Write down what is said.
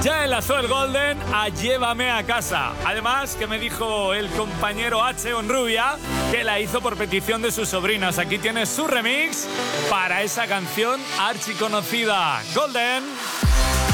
Ya enlazó el Golden a Llévame a casa. Además, que me dijo el compañero H. Onrubia que la hizo por petición de sus sobrinas. Aquí tienes su remix para esa canción archiconocida. Golden.